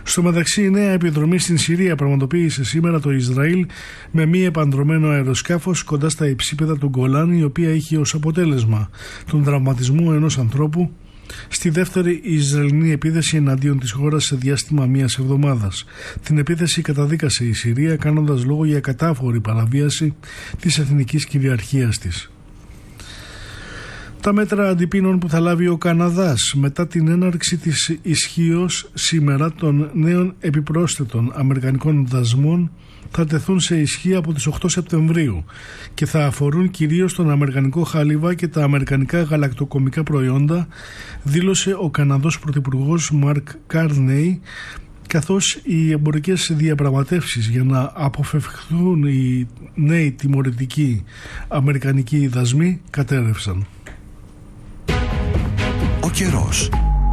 Στο μεταξύ, η νέα επιδρομή στην Συρία πραγματοποίησε σήμερα το Ισραήλ με μη επανδρωμένο αεροσκάφος κοντά στα υψίπεδα του Γκολάν, η οποία είχε ως αποτέλεσμα τον τραυματισμό ενός ανθρώπου στη δεύτερη Ισραηλινή επίθεση εναντίον της χώρας σε διάστημα μιας εβδομάδας. Την επίθεση καταδίκασε η Συρία, κάνοντας λόγο για κατάφορη παραβίαση της εθνικής κυριαρχίας της. Τα μέτρα αντιπίνων που θα λάβει ο Καναδάς μετά την έναρξη της ισχύως σήμερα των νέων επιπρόσθετων αμερικανικών δασμών θα τεθούν σε ισχύ από τις 8 Σεπτεμβρίου και θα αφορούν κυρίως τον αμερικανικό χάλιβα και τα αμερικανικά γαλακτοκομικά προϊόντα, δήλωσε ο Καναδός Πρωθυπουργός Μαρκ Κάρνεϊ, καθώς οι εμπορικές διαπραγματεύσεις για να αποφευχθούν οι νέοι τιμωρητικοί αμερικανικοί δασμοί κατέρευσαν. Ο καιρός.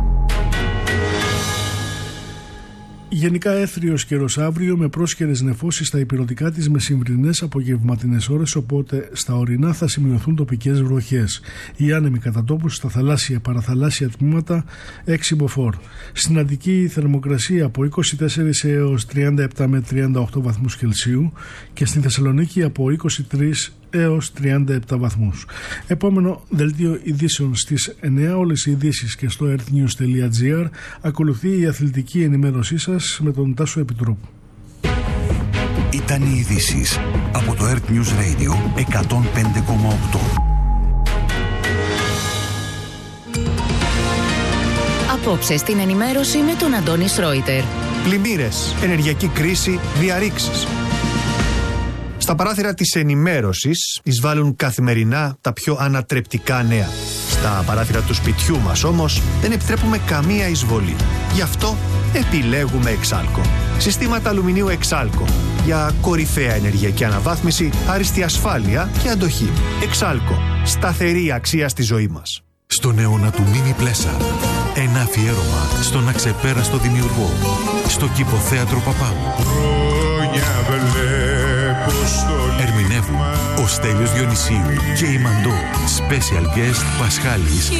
Γενικά έθριος καιρός αύριο με πρόσκαιρες νεφώσεις στα ηπειρωτικά της μεσημβρινές απογευματινές ώρες, οπότε στα ορεινά θα σημειωθούν τοπικές βροχές. Οι άνεμοι κατά τόπους στα θαλάσσια παραθαλάσσια τμήματα 6 μποφόρ. Στην Αττική η θερμοκρασία από 24 έως 37 με 38 βαθμούς Κελσίου και στην Θεσσαλονίκη από 23 έως 37 βαθμούς. Επόμενο δελτίο ειδήσεων στις 9. Όλες οι ειδήσεις και στο earthnews.gr. Ακολουθεί η αθλητική ενημέρωσή σας με τον Τάσο Επιτρόπου. Ήταν οι ειδήσεις από το Earth News Radio 105,8. Απόψε στην ενημέρωση με τον Αντώνη Σρόιτερ. Πλημμύρες, ενεργειακή κρίση, διαρρήξεις. Στα παράθυρα της ενημέρωσης εισβάλλουν καθημερινά τα πιο ανατρεπτικά νέα. Στα παράθυρα του σπιτιού μας όμως δεν επιτρέπουμε καμία εισβολή. Γι' αυτό επιλέγουμε Εξάλκο. Συστήματα αλουμινίου Εξάλκο για κορυφαία ενεργειακή αναβάθμιση, άριστη ασφάλεια και αντοχή. Εξάλκο. Σταθερή αξία στη ζωή μας. Στον αιώνα του Μίνι Πλέσα. Ένα αφιέρωμα στον αξεπέραστο δημιουργό. Στο Κηποθέατρο Παπάγου. Ερμηνεύουν ο Στέλιος Διονυσίου και η Μαντώ. Special guest Πασχάλης.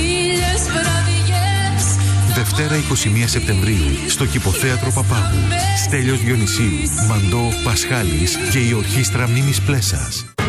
Δευτέρα 21 Σεπτεμβρίου στο Κηποθέατρο Παπάγου. Στέλιος Διονυσίου, Μαντώ, Πασχάλης και η Ορχήστρα Μίμης Πλέσας.